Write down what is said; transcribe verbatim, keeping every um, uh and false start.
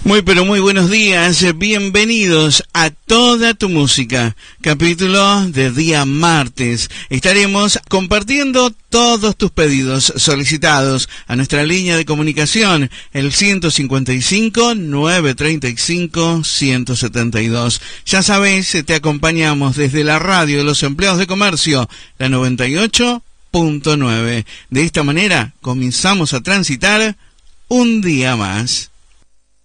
Muy pero muy buenos días, bienvenidos a Toda tu Música, capítulo de día martes. Estaremos compartiendo todos tus pedidos solicitados a nuestra línea de comunicación, el ciento cincuenta y cinco, novecientos treinta y cinco, ciento setenta y dos. Ya sabes, te acompañamos desde la radio de los empleados de comercio, la noventa y ocho punto nueve. De esta manera comenzamos a transitar un día más.